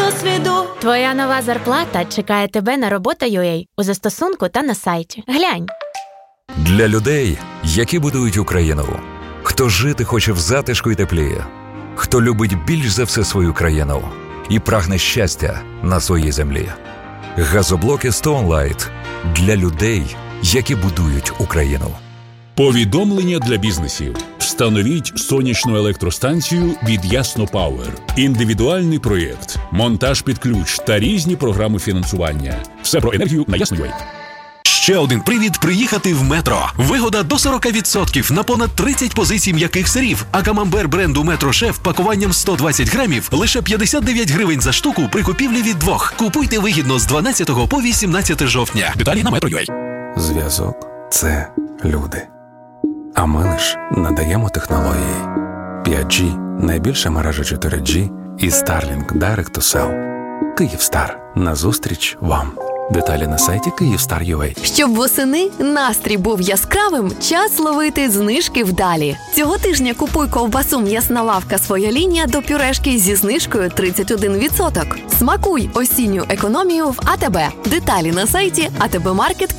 досвіду. Твоя нова зарплата чекає тебе на Робота.ua у застосунку та на сайті. Глянь. Для людей, які будують Україну. Хто жити хоче в затишку і теплі. Хто любить більш за все свою країну і прагне щастя на своїй землі. Газоблоки Stone Light для людей, які будують Україну. Повідомлення для бізнесів. Встановіть сонячну електростанцію від Ясно Пауер. Індивідуальний проєкт, монтаж під ключ та різні програми фінансування. Все про енергію на Ясно.ua. Ще один привід приїхати в Метро. Вигода до 40% на понад 30 позицій м'яких сирів. А камамбер бренду Метро Шеф пакуванням 120 грамів лише 59 гривень за штуку при купівлі від 2. Купуйте вигідно з 12 по 18 жовтня. Деталі на Metro.ua. Зв'язок – це люди. А ми лиш надаємо технології. 5G – найбільша мережа 4G і Starlink Direct to Cell. Київстар. Назустріч вам. Деталі на сайті Kyivstar.ua. Щоб восени настрій був яскравим, час ловити знижки вдалі. Цього тижня купуй ковбасу «М'ясна лавка. Своя лінія» до пюрешки зі знижкою 31%. Смакуй осінню економію в АТБ. Деталі на сайті ATBMarket.